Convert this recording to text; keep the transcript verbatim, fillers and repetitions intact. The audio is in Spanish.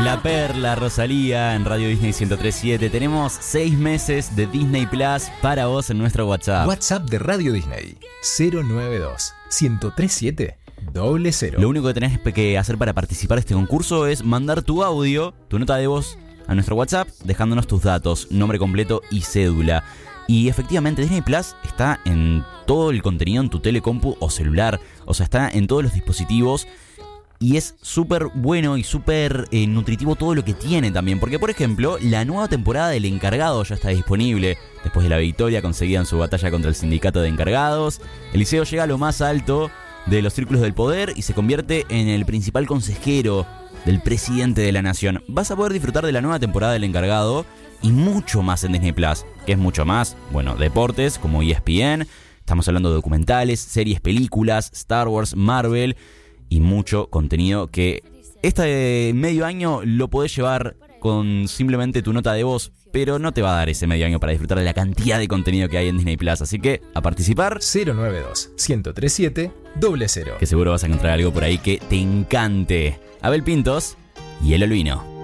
La Perla, Rosalía, en Radio Disney ciento tres punto siete. Tenemos seis meses de Disney Plus para vos en nuestro WhatsApp. WhatsApp de Radio Disney, cero nueve dos, uno cero tres siete, cero cero. Lo único que tenés que hacer para participar de este concurso es mandar tu audio, tu nota de voz, a nuestro WhatsApp, dejándonos tus datos, nombre completo y cédula. Y efectivamente Disney Plus está en todo el contenido en tu telecompu o celular. O sea, está en todos los dispositivos. Y es súper bueno y súper eh, nutritivo todo lo que tiene también. Porque, por ejemplo, la nueva temporada del Encargado ya está disponible. Después de la victoria conseguida en su batalla contra el sindicato de encargados, Eliseo llega a lo más alto de los círculos del poder y se convierte en el principal consejero del presidente de la nación. Vas a poder disfrutar de la nueva temporada del Encargado y mucho más en Disney Plus. ¿Qué es mucho más? Bueno, deportes como E S P N. Estamos hablando de documentales, series, películas, Star Wars, Marvel y mucho contenido que este medio año lo podés llevar con simplemente tu nota de voz, pero no te va a dar ese medio año para disfrutar de la cantidad de contenido que hay en Disney Plus. Así que a participar. cero nueve dos, uno cero tres siete, cero cero. Que seguro vas a encontrar algo por ahí que te encante. Abel Pintos y El Olvino.